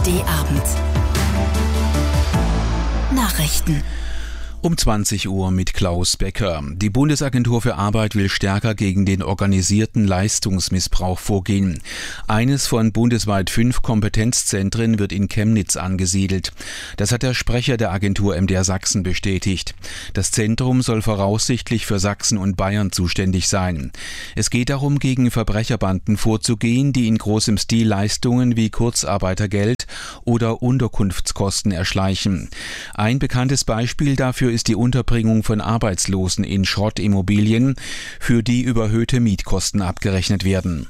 ARD-Abend. Nachrichten. Um 20 Uhr mit Klaus Becker. Die Bundesagentur für Arbeit will stärker gegen den organisierten Leistungsmissbrauch vorgehen. Eines von bundesweit 5 Kompetenzzentren wird in Chemnitz angesiedelt. Das hat der Sprecher der Agentur MDR Sachsen bestätigt. Das Zentrum soll voraussichtlich für Sachsen und Bayern zuständig sein. Es geht darum, gegen Verbrecherbanden vorzugehen, die in großem Stil Leistungen wie Kurzarbeitergeld oder Unterkunftskosten erschleichen. Ein bekanntes Beispiel dafür ist die Unterbringung von Arbeitslosen in Schrottimmobilien, für die überhöhte Mietkosten abgerechnet werden.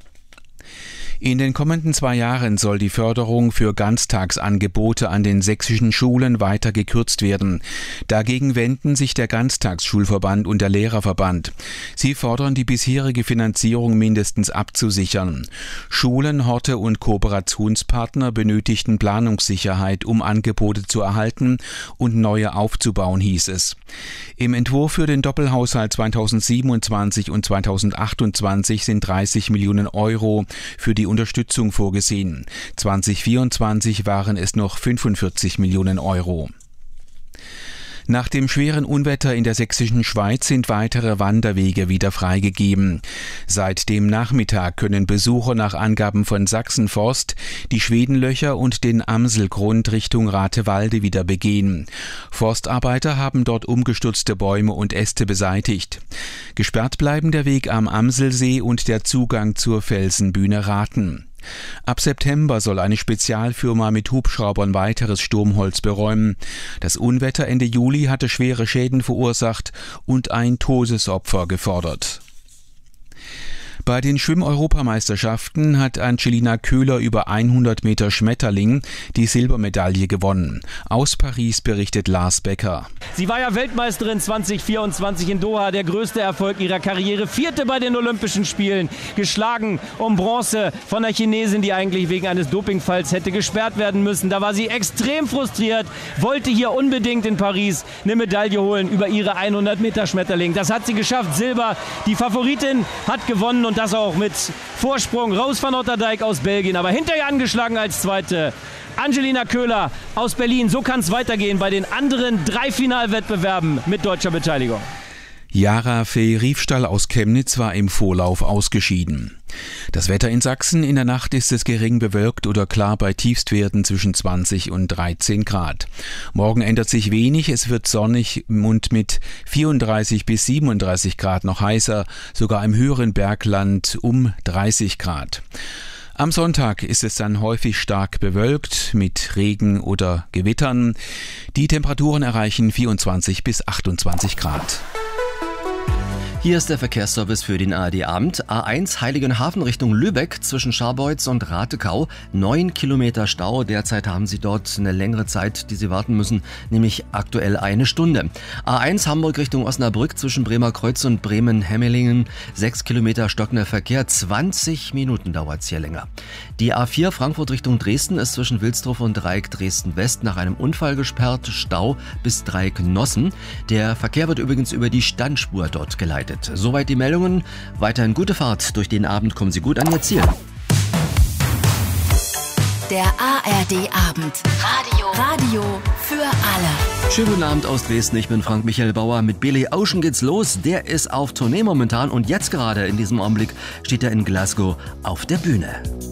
In den kommenden 2 Jahren soll die Förderung für Ganztagsangebote an den sächsischen Schulen weiter gekürzt werden. Dagegen wenden sich der Ganztagsschulverband und der Lehrerverband. Sie fordern, die bisherige Finanzierung mindestens abzusichern. Schulen, Horte und Kooperationspartner benötigten Planungssicherheit, um Angebote zu erhalten und neue aufzubauen, hieß es. Im Entwurf für den Doppelhaushalt 2027 und 2028 sind 30 Millionen Euro für die Unterstützung vorgesehen. 2024 waren es noch 45 Millionen Euro. Nach dem schweren Unwetter in der sächsischen Schweiz sind weitere Wanderwege wieder freigegeben. Seit dem Nachmittag können Besucher nach Angaben von Sachsenforst die Schwedenlöcher und den Amselgrund Richtung Ratewalde wieder begehen. Forstarbeiter haben dort umgestürzte Bäume und Äste beseitigt. Gesperrt bleiben der Weg am Amselsee und der Zugang zur Felsenbühne Raten. Ab September soll eine Spezialfirma mit Hubschraubern weiteres Sturmholz beräumen. Das Unwetter Ende Juli hatte schwere Schäden verursacht und ein Todesopfer gefordert. Bei den Schwimm-Europameisterschaften hat Angelina Köhler über 100 Meter Schmetterling die Silbermedaille gewonnen. Aus Paris berichtet Lars Becker. Sie war ja Weltmeisterin 2024 in Doha, der größte Erfolg ihrer Karriere. 4. bei den Olympischen Spielen, geschlagen um Bronze von der Chinesin, die eigentlich wegen eines Dopingfalls hätte gesperrt werden müssen. Da war sie extrem frustriert, wollte hier unbedingt in Paris eine Medaille holen über ihre 100 Meter Schmetterling. Das hat sie geschafft, Silber. Die Favoritin hat gewonnen und das auch mit Vorsprung. Roos van Otterdijk aus Belgien, aber hinterher angeschlagen als Zweite. Angelina Köhler aus Berlin. So kann es weitergehen bei den anderen 3 Finalwettbewerben mit deutscher Beteiligung. Yara Fee-Riefstall aus Chemnitz war im Vorlauf ausgeschieden. Das Wetter in Sachsen: in der Nacht ist es gering bewölkt oder klar bei Tiefstwerten zwischen 20 und 13 Grad. Morgen ändert sich wenig, es wird sonnig und mit 34 bis 37 Grad noch heißer, sogar im höheren Bergland um 30 Grad. Am Sonntag ist es dann häufig stark bewölkt mit Regen oder Gewittern. Die Temperaturen erreichen 24 bis 28 Grad. Hier ist der Verkehrsservice für den ARD-Abend. A1 Heiligenhafen Richtung Lübeck zwischen Scharbeutz und Ratekau. 9 Kilometer Stau. Derzeit haben Sie dort eine längere Zeit, die Sie warten müssen, nämlich aktuell 1 Stunde. A1 Hamburg Richtung Osnabrück zwischen Bremerkreuz und Bremen-Hemmelingen. 6 Kilometer stockender Verkehr. 20 Minuten dauert es hier länger. Die A4 Frankfurt Richtung Dresden ist zwischen Wilsdruff und Dreieck Dresden-West nach einem Unfall gesperrt. Stau bis Dreieck Nossen. Der Verkehr wird übrigens über die Standspur dort geleitet. Soweit die Meldungen. Weiterhin gute Fahrt. Durch den Abend kommen Sie gut an Ihr Ziel. Der ARD-Abend. Radio für alle. Schönen guten Abend aus Dresden. Ich bin Frank Michael Bauer. Mit Billy Ocean geht's los. Der ist auf Tournee momentan und jetzt gerade in diesem Augenblick steht er in Glasgow auf der Bühne.